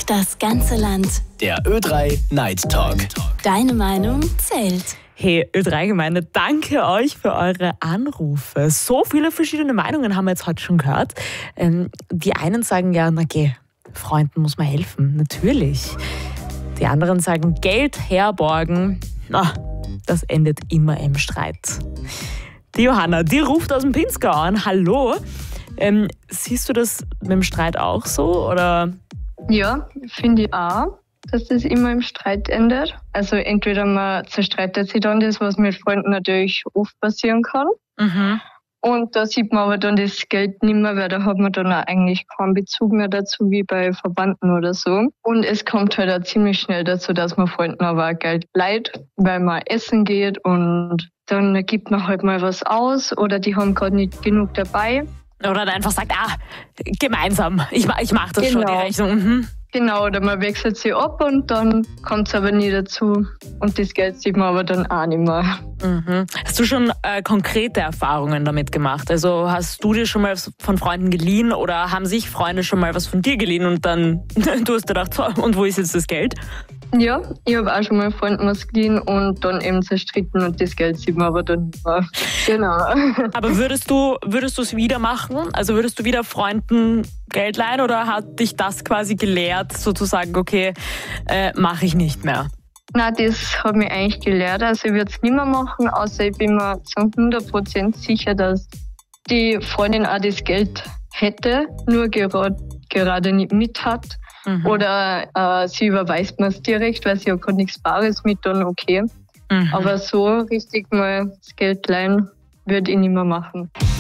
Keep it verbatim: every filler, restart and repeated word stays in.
fragt das ganze Land. Der Ö drei Night Talk. Deine Meinung zählt. Hey, Ö drei Gemeinde, danke euch für eure Anrufe. So viele verschiedene Meinungen haben wir jetzt heute schon gehört. Ähm, die einen sagen ja, na geh, Freunden muss man helfen, natürlich. Die anderen sagen, Geld herborgen, na, das endet immer im Streit. Die Johanna, die ruft aus dem Pinzgau an. Hallo. Ähm, siehst du das mit dem Streit auch so, oder? Ja, finde ich auch, dass das immer im Streit endet. Also entweder man zerstreitet sich dann das, was mit Freunden natürlich oft passieren kann. Mhm. Und da sieht man aber dann das Geld nicht mehr, weil da hat man dann auch eigentlich keinen Bezug mehr dazu, wie bei Verwandten oder so. Und es kommt halt auch ziemlich schnell dazu, dass man Freunden aber auch Geld leiht, weil man essen geht und dann gibt man halt mal was aus oder die haben gerade nicht genug dabei. Oder dann einfach sagt, ah, gemeinsam, ich, ich mache das Genau. schon, die Rechnung. Mhm. Genau, oder man wechselt sie ab und dann kommt es aber nie dazu. Und das Geld sieht man aber dann auch nicht mehr. Mhm. Hast du schon äh, konkrete Erfahrungen damit gemacht? Also hast du dir schon mal von Freunden geliehen oder haben sich Freunde schon mal was von dir geliehen und dann du hast gedacht, so, und wo ist jetzt das Geld? Ja, ich habe auch schon mal Freunden was geliehen und dann eben zerstritten und das Geld sieht man aber dann nicht mehr. Genau. Aber würdest du würdest du es wieder machen? Also würdest du wieder Freunden Geld leihen oder hat dich das quasi gelehrt, sozusagen, okay, äh, mache ich nicht mehr? Nein, das hat mich eigentlich gelehrt. Also ich würde es nicht mehr machen, außer ich bin mir zu hundert Prozent sicher, dass die Freundin auch das Geld hätte, nur gerade, gerade nicht mit hat. Mhm. Oder äh, sie überweist mir es direkt, weil sie ja gerade nichts Bares mit, dann okay. Mhm. Aber so richtig mal das Geld leihen würde ich nicht mehr machen.